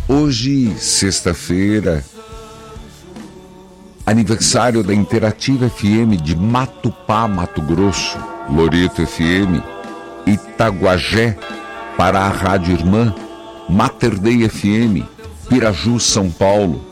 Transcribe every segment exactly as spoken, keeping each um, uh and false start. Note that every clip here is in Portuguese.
Hoje, sexta-feira, aniversário da Interativa F M de Matupá, Mato Grosso, Loreto F M, Itaguajé, para a Rádio Irmã, Mater Dei F M, Piraju, São Paulo,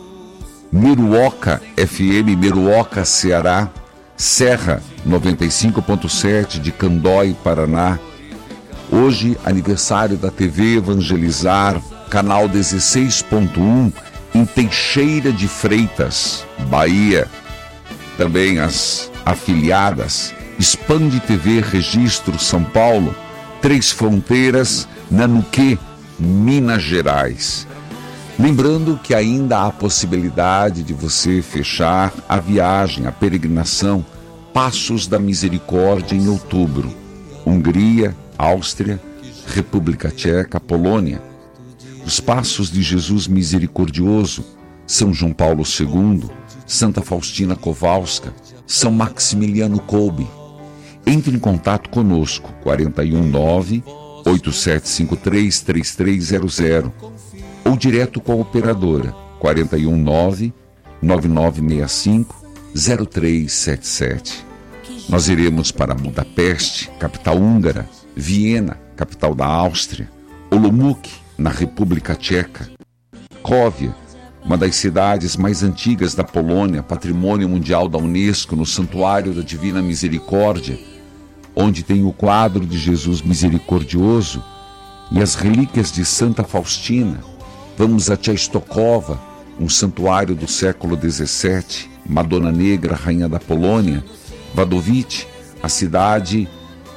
Miruoca F M, Miruoca, Ceará, Serra noventa e cinco ponto sete de Candói, Paraná. Hoje, aniversário da T V Evangelizar, canal dezesseis ponto um, em Teixeira de Freitas, Bahia. Também as afiliadas Expande T V Registro, São Paulo, Três Fronteiras, Nanuquê, Minas Gerais. Lembrando que ainda há possibilidade de você fechar a viagem, a peregrinação Passos da Misericórdia em outubro. Hungria, Áustria, República Tcheca, Polônia. Os Passos de Jesus Misericordioso, São João Paulo segundo, Santa Faustina Kowalska, São Maximiliano Kolbe. Entre em contato conosco, quarenta e um nove, oito sete cinco três, três três zero zero, ou direto com a operadora, quarenta e um nove, nove nove seis cinco, zero três sete sete. Nós iremos para Budapeste, capital húngara, Viena, capital da Áustria, Olomouc, na República Tcheca, Kóvia, uma das cidades mais antigas da Polônia, patrimônio mundial da Unesco, no Santuário da Divina Misericórdia, onde tem o quadro de Jesus Misericordioso e as relíquias de Santa Faustina. Vamos a Częstochowa, um santuário do século dezessete, Madonna Negra, rainha da Polônia, Wadowice, a cidade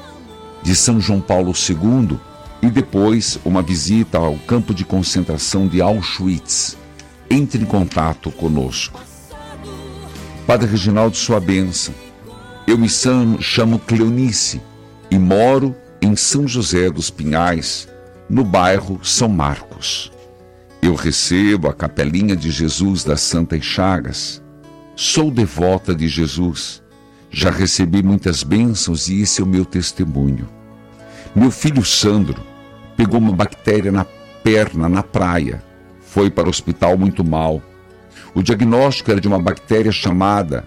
de São João Paulo segundo, e depois uma visita ao campo de concentração de Auschwitz. Entre em contato conosco. Padre Reginaldo, sua bênção. Eu me chamo Cleonice e moro em São José dos Pinhais, no bairro São Marcos. Eu recebo a capelinha de Jesus das Santas Chagas. Sou devota de Jesus. Já recebi muitas bênçãos e esse é o meu testemunho. Meu filho Sandro pegou uma bactéria na perna, na praia. Foi para o hospital muito mal. O diagnóstico era de uma bactéria chamada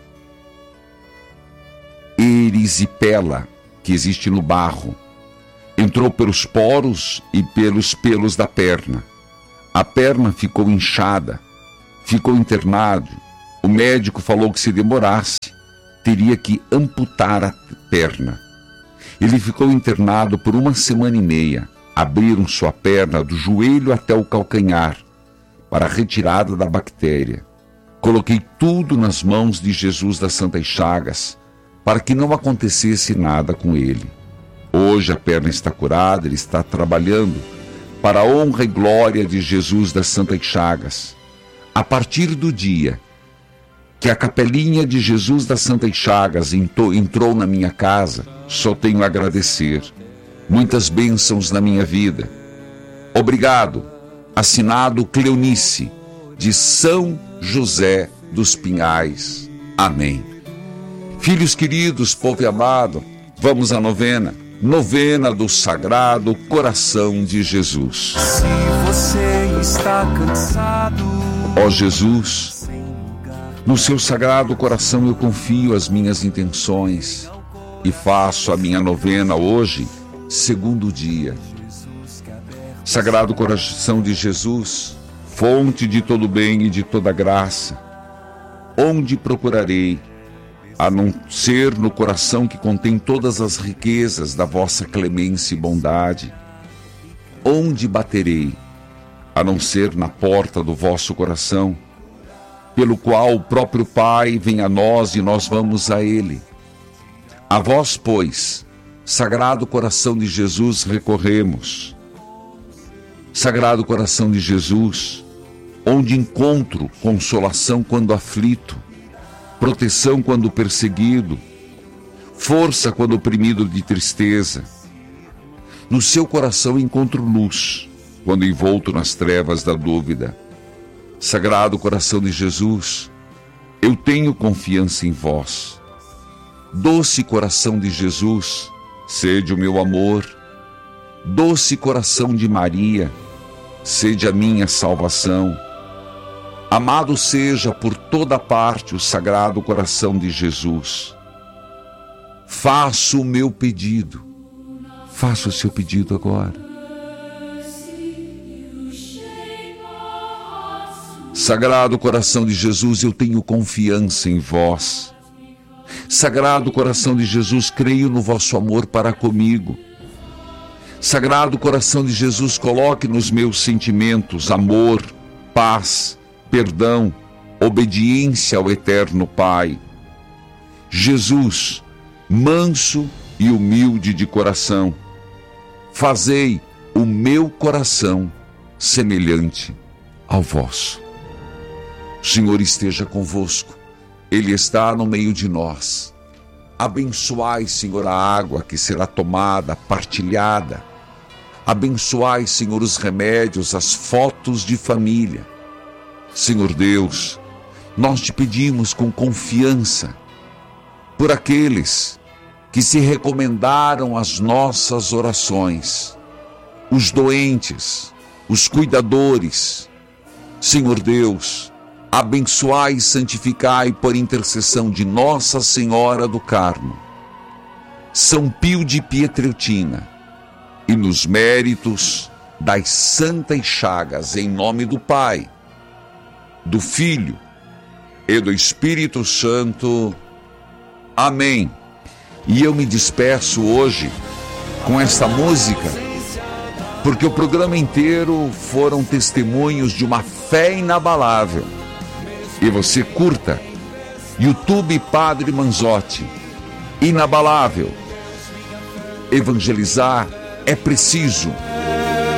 erisipela, que existe no barro. Entrou pelos poros e pelos pelos da perna. A perna ficou inchada, ficou internado. O médico falou que se demorasse, teria que amputar a perna. Ele ficou internado por uma semana e meia. Abriram sua perna do joelho até o calcanhar para a retirada da bactéria. Coloquei tudo nas mãos de Jesus das Santas Chagas para que não acontecesse nada com ele. Hoje a perna está curada, ele está trabalhando para a honra e glória de Jesus das Santas Chagas. A partir do dia que a capelinha de Jesus das Santas Chagas entrou na minha casa, só tenho a agradecer. Muitas bênçãos na minha vida. Obrigado. Assinado Cleonice, de São José dos Pinhais. Amém. Filhos queridos, povo amado, vamos à novena. Novena do Sagrado Coração de Jesus. Se você está cansado, ó Jesus, no seu Sagrado Coração eu confio as minhas intenções e faço a minha novena hoje, segundo dia. Sagrado Coração de Jesus, fonte de todo bem e de toda graça, onde procurarei, a não ser no coração que contém todas as riquezas da vossa clemência e bondade? Onde baterei, a não ser na porta do vosso coração, pelo qual o próprio Pai vem a nós e nós vamos a Ele? A vós, pois, Sagrado Coração de Jesus, recorremos. Sagrado Coração de Jesus, onde encontro consolação quando aflito, proteção quando perseguido, força quando oprimido de tristeza. No seu coração encontro luz, quando envolto nas trevas da dúvida. Sagrado Coração de Jesus, eu tenho confiança em vós. Doce Coração de Jesus, sede o meu amor. Doce Coração de Maria, sede a minha salvação. Amado seja por toda parte o Sagrado Coração de Jesus. Faço o meu pedido. Faça o seu pedido agora. Sagrado Coração de Jesus, eu tenho confiança em vós. Sagrado Coração de Jesus, creio no vosso amor para comigo. Sagrado Coração de Jesus, coloque nos meus sentimentos amor, paz, perdão, obediência ao Eterno Pai. Jesus, manso e humilde de coração, fazei o meu coração semelhante ao vosso. O Senhor esteja convosco, Ele está no meio de nós. Abençoai, Senhor, a água que será tomada, partilhada. Abençoai, Senhor, os remédios, as fotos de família. Senhor Deus, nós te pedimos com confiança por aqueles que se recomendaram às nossas orações, os doentes, os cuidadores. Senhor Deus, abençoai e santificai por intercessão de Nossa Senhora do Carmo, São Pio de Pietrelcina, e nos méritos das santas chagas, em nome do Pai, do Filho e do Espírito Santo. Amém. E eu me despeço hoje com esta música, porque o programa inteiro foram testemunhos de uma fé inabalável. E você curta, YouTube Padre Manzotti, inabalável. Evangelizar é preciso.